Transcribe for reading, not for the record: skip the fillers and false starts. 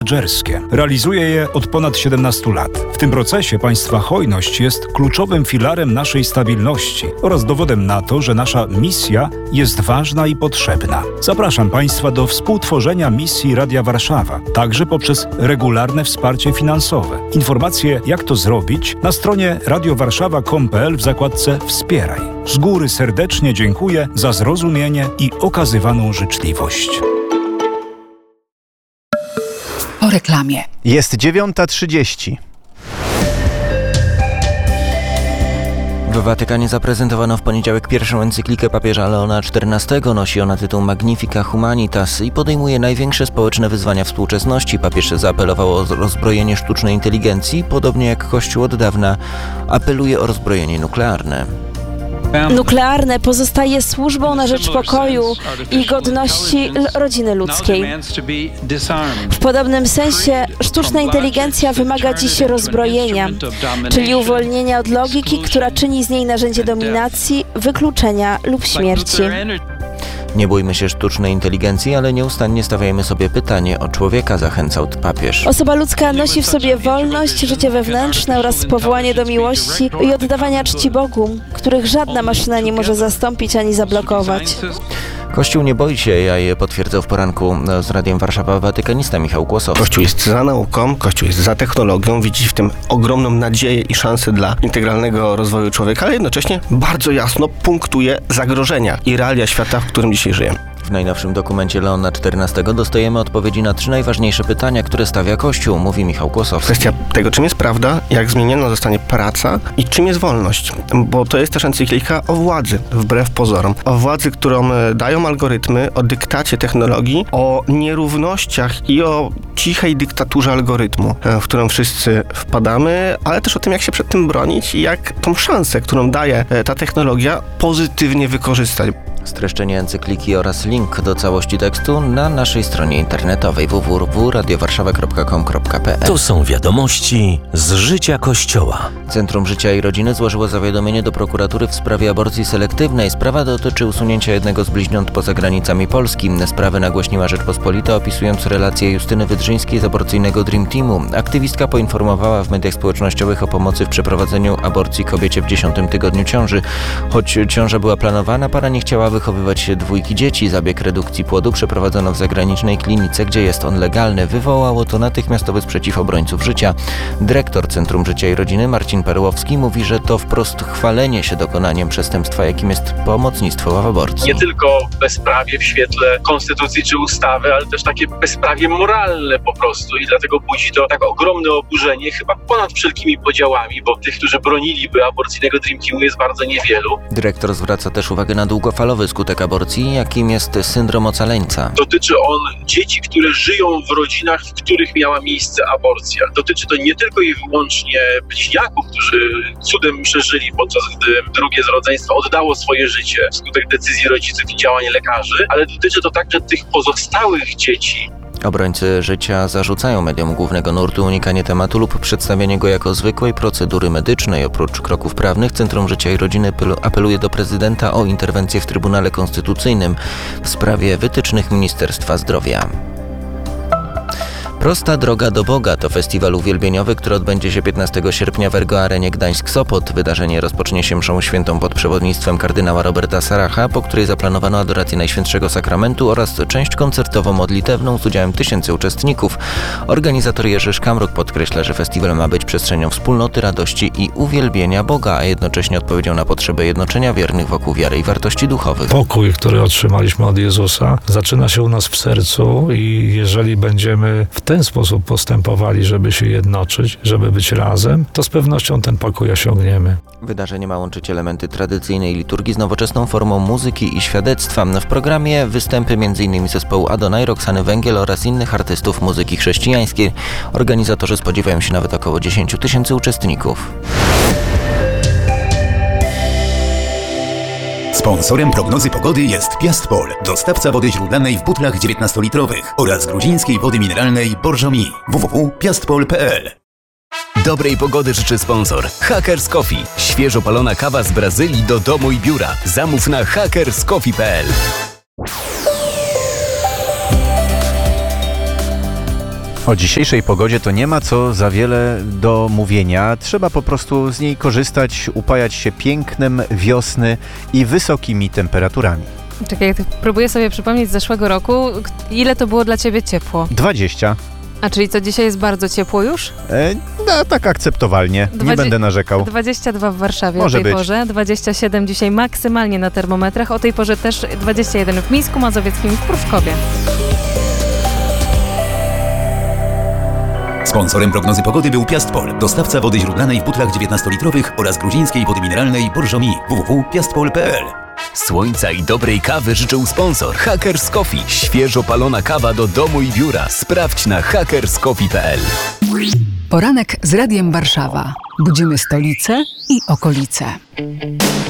menedżerskie. Realizuje je od ponad 17 lat. W tym procesie państwa hojność jest kluczowym filarem naszej stabilności oraz dowodem na to, że nasza misja jest ważna i potrzebna. Zapraszam Państwa do współtworzenia misji Radia Warszawa, także poprzez regularne wsparcie finansowe. Informacje, jak to zrobić, na stronie radiowarszawa.com.pl w zakładce Wspieraj. Z góry serdecznie dziękuję za zrozumienie i okazywaną życzliwość. Po reklamie. Jest 9:30. W Watykanie zaprezentowano w poniedziałek pierwszą encyklikę papieża Leona XIV. Nosi ona tytuł Magnifica Humanitas i podejmuje największe społeczne wyzwania współczesności. Papież zaapelował o rozbrojenie sztucznej inteligencji, podobnie jak Kościół od dawna apeluje o rozbrojenie nuklearne. Nuklearne pozostaje służbą na rzecz pokoju i godności rodziny ludzkiej. W podobnym sensie sztuczna inteligencja wymaga dziś rozbrojenia, czyli uwolnienia od logiki, która czyni z niej narzędzie dominacji, wykluczenia lub śmierci. Nie bójmy się sztucznej inteligencji, ale nieustannie stawiajmy sobie pytanie o człowieka, zachęcał papież. Osoba ludzka nosi w sobie wolność, życie wewnętrzne oraz powołanie do miłości i oddawania czci Bogu, których żadna maszyna nie może zastąpić ani zablokować. Kościół nie boi się jaj, potwierdzał w poranku z Radiem Warszawa watykanista Michał Kłosowski. Kościół jest za nauką, Kościół jest za technologią, widzi w tym ogromną nadzieję i szansę dla integralnego rozwoju człowieka, ale jednocześnie bardzo jasno punktuje zagrożenia i realia świata, w którym dzisiaj żyjemy. W najnowszym dokumencie Leona XIV dostajemy odpowiedzi na 3 najważniejsze pytania, które stawia Kościół, mówi Michał Kłosowski. Kwestia tego, czym jest prawda, jak zmieniona zostanie praca i czym jest wolność, bo to jest też encyklika o władzy, wbrew pozorom. O władzy, którą dają algorytmy, o dyktacie technologii, o nierównościach i o cichej dyktaturze algorytmu, w którą wszyscy wpadamy, ale też o tym, jak się przed tym bronić i jak tą szansę, którą daje ta technologia, pozytywnie wykorzystać. Streszczenie encykliki oraz link do całości tekstu na naszej stronie internetowej www.radiowarszawa.com.pl. To są wiadomości z życia Kościoła. Centrum Życia i Rodziny złożyło zawiadomienie do prokuratury w sprawie aborcji selektywnej. Sprawa dotyczy usunięcia jednego z bliźniąt poza granicami Polski. Sprawę nagłośniła Rzeczpospolita, opisując relację Justyny Wydrzyńskiej z aborcyjnego Dream Teamu. Aktywistka poinformowała w mediach społecznościowych o pomocy w przeprowadzeniu aborcji kobiecie w 10. tygodniu ciąży. Choć ciąża była planowana, para nie chciała wychowywać się 2 dzieci. Zabieg redukcji płodu przeprowadzono w zagranicznej klinice, gdzie jest on legalny. Wywołało to natychmiastowy sprzeciw obrońców życia. Dyrektor Centrum Życia i Rodziny Marcin Perłowski mówi, że to wprost chwalenie się dokonaniem przestępstwa, jakim jest pomocnictwo w aborcji. Nie tylko bezprawie w świetle konstytucji czy ustawy, ale też takie bezprawie moralne po prostu i dlatego budzi to tak ogromne oburzenie, chyba ponad wszelkimi podziałami, bo tych, którzy broniliby aborcyjnego Dream Teamu jest bardzo niewielu. Dyrektor zwraca też uwagę na długofalowy skutek aborcji, jakim jest syndrom ocaleńca. Dotyczy on dzieci, które żyją w rodzinach, w których miała miejsce aborcja. Dotyczy to nie tylko i wyłącznie bliźniaków, którzy cudem przeżyli, podczas gdy drugie z rodzeństwa oddało swoje życie wskutek decyzji rodziców i działań lekarzy, ale dotyczy to także tych pozostałych dzieci. Obrońcy życia zarzucają mediom głównego nurtu unikanie tematu lub przedstawianie go jako zwykłej procedury medycznej. Oprócz kroków prawnych Centrum Życia i Rodziny apeluje do prezydenta o interwencję w Trybunale Konstytucyjnym w sprawie wytycznych Ministerstwa Zdrowia. Prosta droga do Boga to festiwal uwielbieniowy, który odbędzie się 15 sierpnia w Ergo Arenie Gdańsk-Sopot. Wydarzenie rozpocznie się mszą świętą pod przewodnictwem kardynała Roberta Saracha, po której zaplanowano adorację Najświętszego Sakramentu oraz część koncertowo-modlitewną z udziałem 1000 uczestników. Organizator Jerzy Szkamruk podkreśla, że festiwal ma być przestrzenią wspólnoty, radości i uwielbienia Boga, a jednocześnie odpowiedzią na potrzebę jednoczenia wiernych wokół wiary i wartości duchowych. Pokój, który otrzymaliśmy od Jezusa, zaczyna się u nas w sercu i jeżeli będziemy w ten sposób postępowali, żeby się jednoczyć, żeby być razem, to z pewnością ten pokój osiągniemy. Wydarzenie ma łączyć elementy tradycyjnej liturgii z nowoczesną formą muzyki i świadectwa. W programie występy m.in. zespołu Adonai, Roxany Węgiel oraz innych artystów muzyki chrześcijańskiej. Organizatorzy spodziewają się nawet około 10 000 uczestników. Sponsorem prognozy pogody jest Piastpol, dostawca wody źródlanej w butlach 19-litrowych oraz gruzińskiej wody mineralnej Borżomi. www.piastpol.pl. Dobrej pogody życzy sponsor Hackers Coffee. Świeżo palona kawa z Brazylii do domu i biura. Zamów na hackerscoffee.pl. O dzisiejszej pogodzie to nie ma co za wiele do mówienia. Trzeba po prostu z niej korzystać, upajać się pięknem wiosny i wysokimi temperaturami. Czekaj, próbuję sobie przypomnieć z zeszłego roku. Ile to było dla ciebie ciepło? 20. A czyli co, dzisiaj jest bardzo ciepło już? No, tak akceptowalnie. Nie będę narzekał. 22 w Warszawie Może o tej być. porze, 27 dzisiaj maksymalnie na termometrach, o tej porze też 21 w Mińsku Mazowieckim i w Pruszkowie. Sponsorem prognozy pogody był Piastpol, dostawca wody źródlanej w butlach 19-litrowych oraz gruzińskiej wody mineralnej Borżomi. www.piastpol.pl. Słońca i dobrej kawy życzył sponsor Hackers Coffee. Świeżo palona kawa do domu i biura. Sprawdź na hackerscoffee.pl. Poranek z Radiem Warszawa. Budzimy stolicę i okolice.